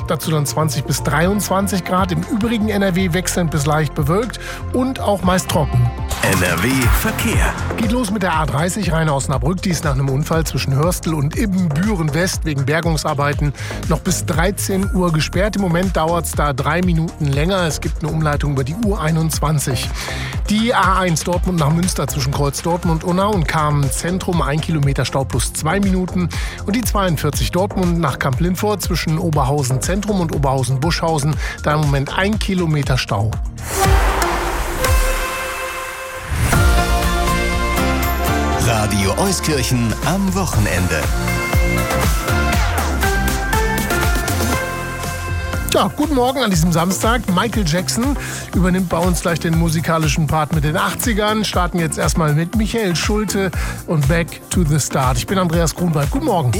dazu dann 20 bis 23 Grad. Im übrigen NRW wechselnd bis leicht bewölkt und auch meist trocken. NRW Verkehr. Geht los mit der A30 rein aus Osnabrück. Die ist nach einem Unfall zwischen Hörstel und Ibbenbüren West wegen Bergungsarbeiten noch bis 13 Uhr gesperrt. Im Moment dauert es da 3 Minuten länger. Es gibt eine Umleitung über die U21. Die A1 Dortmund nach Münster zwischen Kreuz Dortmund Unna und Kamen Zentrum 1 Kilometer Stau plus 2 Minuten. Und die 42 Dortmund nach Kamp-Lindfort zwischen Oberhausen Zentrum und Oberhausen Buschhausen. Da im Moment 1 Kilometer Stau. Radio Euskirchen am Wochenende. Ja, guten Morgen an diesem Samstag. Michael Jackson übernimmt bei uns gleich den musikalischen Part mit den 80ern. Starten jetzt erstmal mit Michael Schulte und Back to the Start. Ich bin Andreas Grunwald. Guten Morgen.